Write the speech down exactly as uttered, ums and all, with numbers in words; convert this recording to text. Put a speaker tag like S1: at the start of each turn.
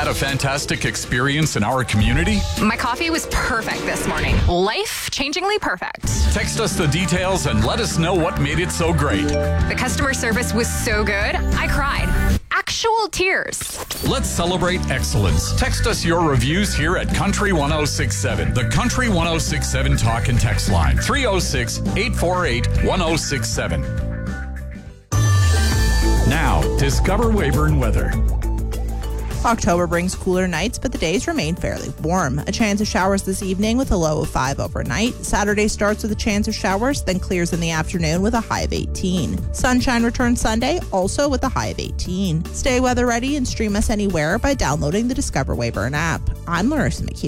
S1: Had a fantastic experience in our community?
S2: My coffee was perfect this morning. Life-changingly perfect.
S1: Text us the details and let us know what made it so great.
S2: The customer service was so good, I cried. Actual tears.
S1: Let's celebrate excellence. Text us your reviews here at Country one oh six seven. The Country one oh six seven talk and text line. three oh six, eight four eight, one oh six seven. Now, discover Weyburn weather.
S3: October brings cooler nights, but the days remain fairly warm. A chance of showers this evening with a low of five overnight. Saturday starts with a chance of showers, then clears in the afternoon with a high of eighteen. Sunshine returns Sunday, also with a high of eighteen. Stay weather ready and stream us anywhere by downloading the Discover Weyburn app. I'm Larissa McHugh.